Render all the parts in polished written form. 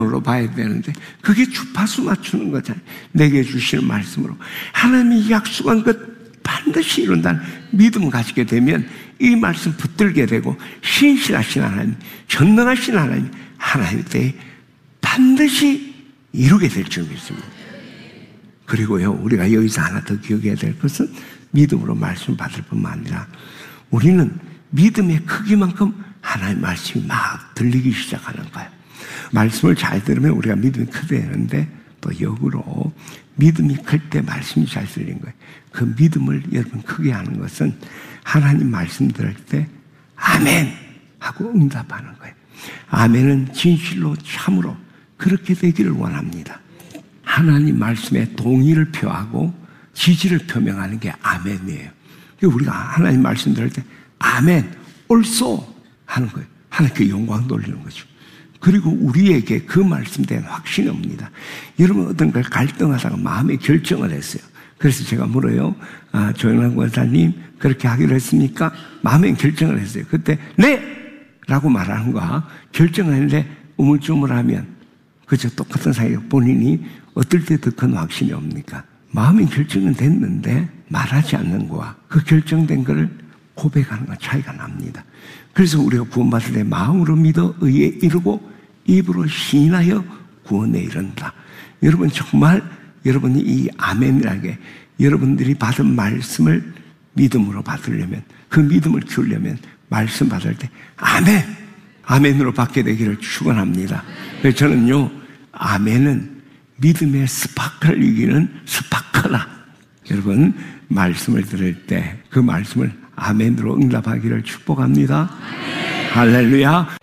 로 봐야 되는데 그게 주파수 맞추는 거잖아요. 내게 주시는 말씀으로 하나님이 약속한 것 반드시 이룬다는 믿음을 가지게 되면 이 말씀 붙들게 되고 신실하신 하나님, 전능하신 하나님, 하나님 때에 반드시 이루게 될 줄 믿습니다. 그리고요, 우리가 여기서 하나 더 기억해야 될 것은 믿음으로 말씀 받을 뿐만 아니라 우리는 믿음의 크기만큼 하나님의 말씀이 막 들리기 시작하는 거예요. 말씀을 잘 들으면 우리가 믿음이 크게 되는데 또 역으로 믿음이 클 때 말씀이 잘 들리는 거예요. 그 믿음을 여러분 크게 하는 것은 하나님 말씀 들을 때 아멘 하고 응답하는 거예요. 아멘은 진실로 참으로 그렇게 되기를 원합니다. 하나님 말씀에 동의를 표하고 지지를 표명하는 게 아멘이에요. 우리가 하나님 말씀 들을 때 아멘, 옳소 하는 거예요. 하나님께 영광 돌리는 거죠. 그리고 우리에게 그 말씀에 대한 확신이 옵니다. 여러분 어떤 걸 갈등하다가 마음의 결정을 했어요. 그래서 제가 물어요. 조영란 권사님 그렇게 하기로 했습니까? 마음의 결정을 했어요. 그때 네! 라고 말하는 거야. 결정을 했는데 우물쭈물하면 그저 똑같은 사이에 본인이 어떨 때 더 큰 확신이 옵니까? 마음의 결정은 됐는데 말하지 않는 거와 그 결정된 거를 고백하는 건 차이가 납니다. 그래서 우리가 구원받을 때 마음으로 믿어 의에 이르고 입으로 시인하여 구원에 이른다. 여러분 정말 여러분이 이 아멘이라게 여러분들이 받은 말씀을 믿음으로 받으려면 그 믿음을 키우려면 말씀 받을 때 아멘! 아멘으로 받게 되기를 축원합니다. 그래서 저는요 아멘은 믿음의 스파크를 이기는 스파크라. 여러분 말씀을 들을 때 그 말씀을 아멘으로 응답하기를 축복합니다. 할렐루야.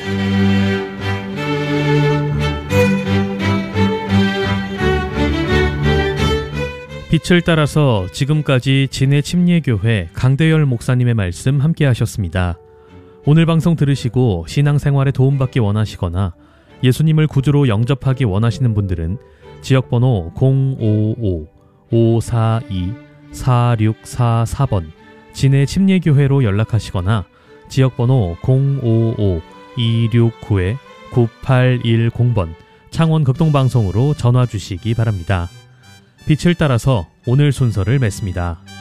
빛을 따라서 지금까지 진해 침례교회 강대열 목사님의 말씀 함께 하셨습니다. 오늘 방송 들으시고 신앙생활에 도움받기 원하시거나 예수님을 구주로 영접하기 원하시는 분들은 지역번호 055-542-4644번 진해 침례교회로 연락하시거나 지역번호 055-269-9810번 창원 극동방송으로 전화 주시기 바랍니다. 빛을 따라서 오늘 순서를 맺습니다.